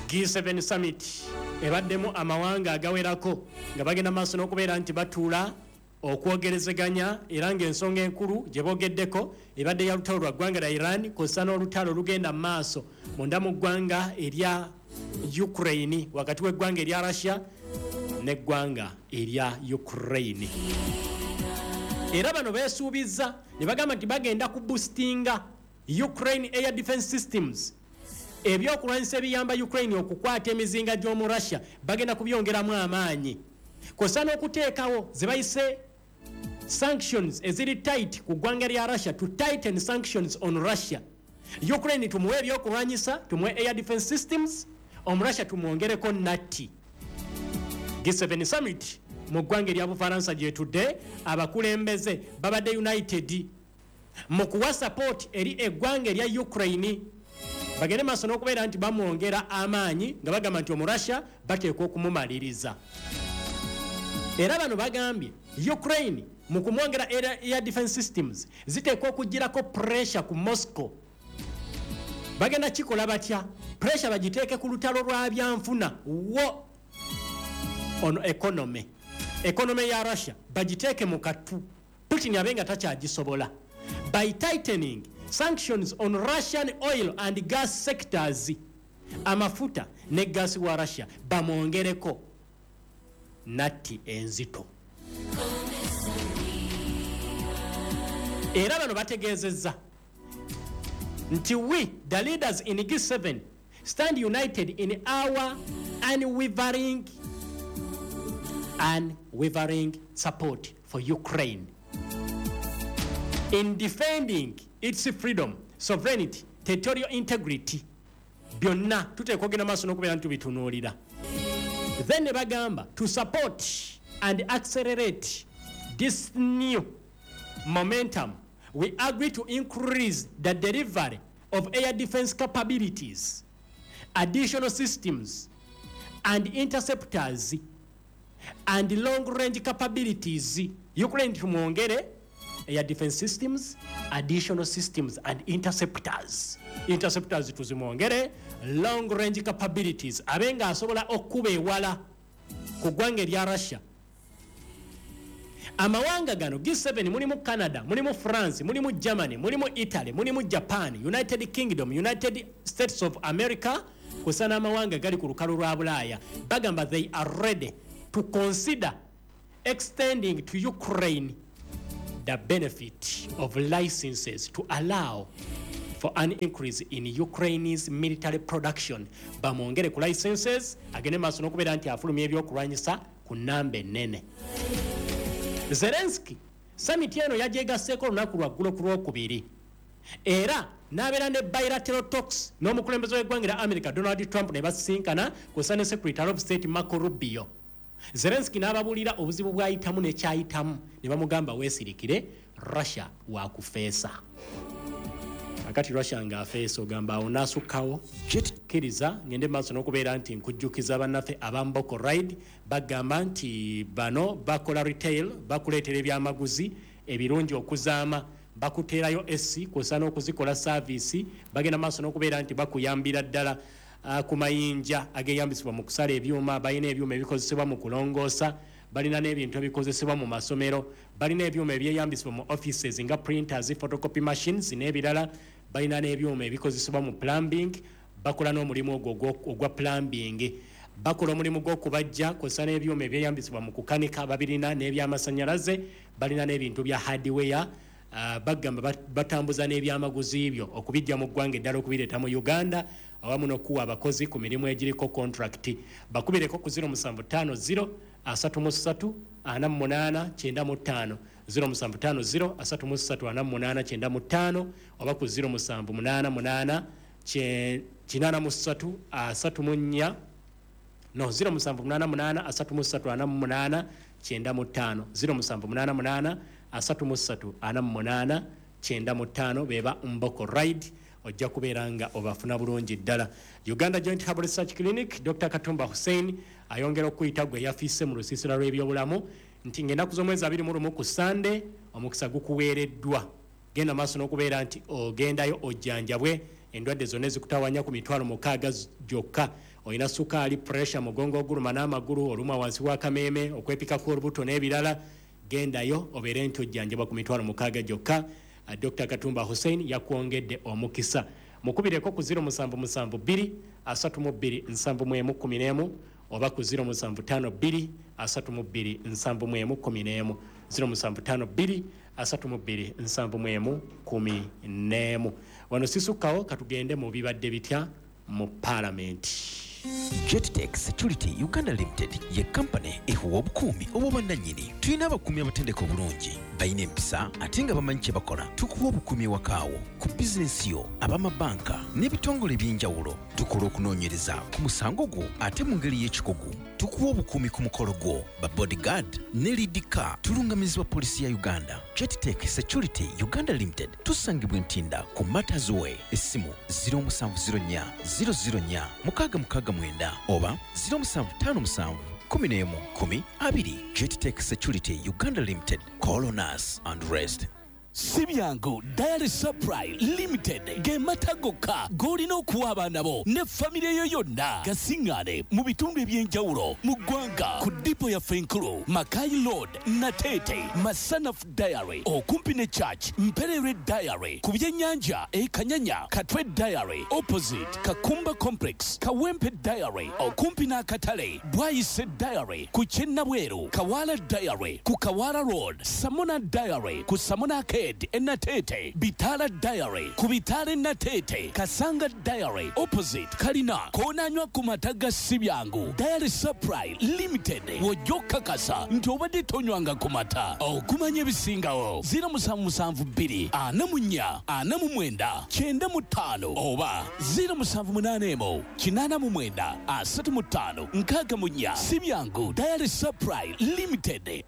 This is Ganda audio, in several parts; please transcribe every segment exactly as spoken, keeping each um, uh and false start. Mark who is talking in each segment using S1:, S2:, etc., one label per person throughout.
S1: G seven Summit ebaddemu amawanga agawerako nga bagenda maaso n'okubeera nti batuula okwogerezeganya era ng'ensonga enkulu gye boogeddeko ebadde ya lutalo lwa ggwanga lya Iran kw'ossa n'olutalo lugenda maaso munda mu ggwanga erya Ukraine wakati w'eggwanga erya Russia n'eggwanga erya Ukraine. Era bano beesuubizza ne bagamba nti bagenda ku boostinga Ukraine air defense systems. Ebyokulwanyisa ebiyamba Ukraine okukwata emizinga gy'omu Russia bagenda kubyongeramu amaanyi. Kw'ossa n'okuteekawo ze bayise sanctions eziri tight ku ggwanga lya Russia to tighten sanctions on Russia. Ukraine tumuwe ebyokulwanyisa, tumuwe air defense systems, omu Russia tumwongereko natti. G seven Summit mu ggwanga erya Bufaransa gyetudde abakulembeze babadde united mu kuwa support eri eggwanga erya Ukraine bagende maaso n'okubeera nti bamwongera amaanyi nga bagamba nti omu Russia bateekwa okumumaliriza. Era bano bagambye Ukraine mu kumwongera air defense systems ziteekwa okugirako pressure ku Moscow. Bagenda kikola batya? Pressure bagiteeke ku lutalo lwa byanfuna wo ono economy. Economy ya Russia bagiteeke mu katu Putin abenga takyagisobola by tightening sanctions on Russian oil and gas sectors. Amafuta ne gas wa Russia bamwongereko natti enzito. Era bano bategeezezza nti we the leaders in G seven stand united in our unwavering unwavering support for Ukraine in defending its freedom, sovereignty, territorial integrity. Byonna tuteekwa okugenda maaso n'okubeera nti tubitunuulira. Then ne bagamba to support and accelerate this new momentum, we agree to increase the delivery of air defense capabilities, additional systems and interceptors and long-range capabilities. Ukraine tumwongere air defense systems, additional systems and interceptors. Interceptors tuzimwongere, long-range capabilities abenga asobola okuba ewala ku ggwanga erya Russia. Amawanga gano G seven mulimu Canada, mulimu France, mulimu Germany, mulimu Italy, mulimu Japan, United Kingdom, United States of America, kusana amawanga gali ku lukalu lwa Bulaaya bagamba they are ready to consider extending to Ukraine the benefit of licenses to allow for an increase in Ukraine's military production. Bamwongere ku licenses agende maaso n'okubeera nti afulumya ebyokulwanyisa ku nnamba ennene. Zelensky summit eno yajegaseeko olunaku lwaggulu ku lwokubiri era n'abeera ne bilateral talks n'omukulembeze w'eggwanga lya America Donald Trump ne basisinkana kw'ossa ne Secretary of State Marco Rubio. Zelensky n'ababuulira obuzibu bw'ayitamu n'ekyayitamu ne bamugamba weesirikire Russia wakufeesa. Akati Russia ng'afeesa ogamba awo n'asukkawo kkiriza ngende maaso n'okubeera nti nkujjukiza bannaffe abamboko ride bagamba nti bano bakola retail bakuleetera ebyamaguzi ebirungi okuzaama bakuteerayo essi kw'ossa n'okuzikola saavisi bagenda maaso n'okubeera nti bakuyambira ddala uh, ku mayinja ageyambisibwa mu kusala ebyuma balina ebyuma ebikozesebwa mu kulongoosa balina n'ebintu ebikozesebwa mu masomero balina ebyuma ebyeyambisibwa mu offices nga printers photocopy machines n'ebirala balina n'ebyuma ebikozesebwa mu plumbing bakola n'omulimu ogwo ogwa plumbing bakola omulimu gw'okubajja kw'ossa n'ebyuma ebyeyambisibwa mu kukanika babirina n'ebyamasanyalaze balina n'ebintu bya hardware. Uh, bagamba batambuza n'ebyamaguzi byo okubijja mu ggwanga eddala okubireeta mu Uganda awamu n'okuwa abakozi ku mirimu egiriko contract. Bakubireko ku zero seven five zero asatu mu ssatu ana mu munaana kyenda mu ttaano zero seven five zero asatu mu ssatu ana mu munaana kyenda mu ttaano oba ku zero seven eight eight munaana kinaana mu ssatu asatu mu nnya no zero seven eight eight munaana asatu mu ssatu ana mu munaana kyenda mu ttaano zero seven eight eight munaana asatu mu ssatu ana mu munaana kyenda mu ttaano beba Mboko ride ojja kubeera nga obafuna bulungi ddala. Uganda Joint Herbal Research Clinic Doctor Katumba Hussein ayongera okuyita gwe yafiise mu lusiisira lw'ebyobulamu nti ng'ennaku z'omwezi abiri mu lumu ku Sande omukisa gukuweereddwa. Genda maaso n'okubeera nti ogendayo ojjanjabwe endwadde zonna ezikutawanya ku mitwalo mukaaga gyokka. Olina sukaali, pressure, mugongo oguluma n'amagulu, oluma wansi wa kameeme, okwepikako olubuto n'ebirala, gendayo obeere nti ojjanjabwa ku mitwalo mukaaga gyokka. Uh, Doctor Katumba Hussein yakwongedde omukisa. Mukubireko ku zero musanvu musanvu bbiri asatu mu bbiri nsanvu mu emu kkumi n'emu oba ku zero musanvu ttaano bbiri asatu mu bbiri nsanvu mu emu kkumi n'emu zero musanvu ttaano bbiri asatu mu bbiri nsanvu mu emu kkumi n'emu. Wano sisukkawo katugende mu bibadde bitya mu Parliament.
S2: JetTech Security Uganda Limited ye company ehuwa obukuumi obw'obwannannyini. Tulina abakuumi abatendeka obulungi, balina empisa ate nga bamanyi kye bakola. Tukuwa obukuumi ewakaawo ku bizinensi yo, ab'amabanka n'ebitongole eby'enjawulo. Tukola okunoonyereza ku musango gwo ate mu ngeri y'ekikugu. Tukuwa obukuumi ku mukolo gwo, ba bodyguard ne lead car. Tulungamizibwa poliisi ya Uganda. JetTech Security Uganda Limited tusangibwa Ntinda ku Matters Way. Essimu zero musanvu zero nnya zero zero nnya mukaaga mukaaga mwenda oba zero musanvu ttaano musanvu kumi n'emu kumi abiri. JetTech Security Uganda Limited. Call on us and rest.
S3: Sibyangu Diary Supply Limited ge matagoka golina okuwa abaana bo ne famire yo yonna gasingane mu bitundu ebyenjawulo mu ggwanga ku dipo ya Fenkulu, Makai Road, Natete, Masanaf Diary okumpi ne Church, Mperere Diary ku byennyanja e Kanyanya, Katwe Diary opposite Kakumba Complex, Kawempe Diary okumpi n'akatale, Bwayise Diary ku Kyennabweru, Kawala Diary ku Kawala Road, Samona Diary ku Samona Enatete, Bitala Diary, Kubitale Natete, Kasanga Diary, opposite Kalina, Konanywa Kumataga Sibyangu, Diary Supply Limited, Wojoka Kasa, Ntobadi Tonywanga Kumata, O Kumanye Bisingao, Zira Musamu Musamvu Biri, Anamunya, Anamumwenda, Chenda Mutano, Oba, Zira Musamvu Munanemo, Chinana Mumwenda, Asatu Mutano, Nkaga Munya, Sibyangu, Diary Supply Limited.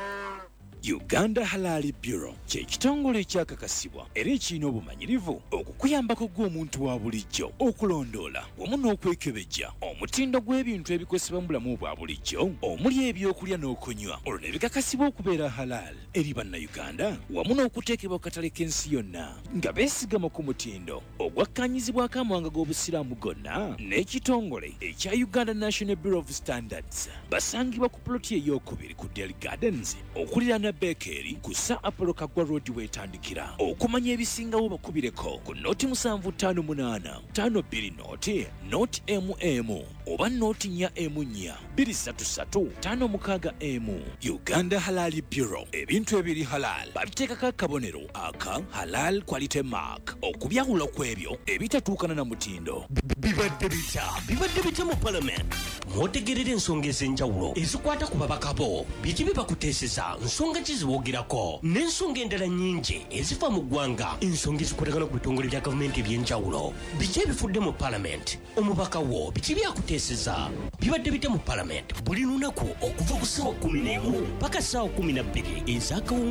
S4: Uganda Halali Bureau kye kitongole ekyakakasibwa era ekirina obumanyirivu okukuyambako gw'omuntu wa bulijjo okulondoola wamu n'okwekebejja omutindo gw'ebintu ebikozesebwa mu bulamu bwa bulijjo omuli ebyokulya n'okunywa olwo ne bikakasibwa okubeera halal eri bannayuganda wamu n'okuteekebwa ku katale k'ensi yonna nga beesigama ku mutindo ogwakkaanyizibwako amawanga g'obusiraamu gonna n'ekitongole ekya Uganda National Bureau of Standards basangibwa ku ploti ey'okubiri ku Dairy Gardens okuliraana Bekeri kusa Apollo Kagwa Road wetandikira. Okumanya ebisingawo bakubireko ku noti musanvu ttaano munaana ttaano bbiri noti noti M M oba noti nnya M nnya bbiri ssatu ssatu ttaano mukaaga M. Uganda Halali Bureau ebintu ebiri halal babiteekako akabonero aka halal quality mark okubyawula kw'ebyo ebitatuukana na mutindo.
S5: Bibadde bitya bibadde bitya mu Parliament mwotegerera ensonga ez'enjawulo ezikwata ku babaka bo biki bye bakuteeseza nsonga kiziwogerako n'ensonga endala nnyingi eziva mu ggwanga ensonga ezikwatagana ku bitongole bya gavumenti eby'enjawulo biki ebifudde mu Parliament omubaka wo biki byakuteeseza bibadde bitya mu Parliament buli lunaku okuva ku ssaawa kkumi n'emu paka ssaawa kkumi na bbiri ez'akawo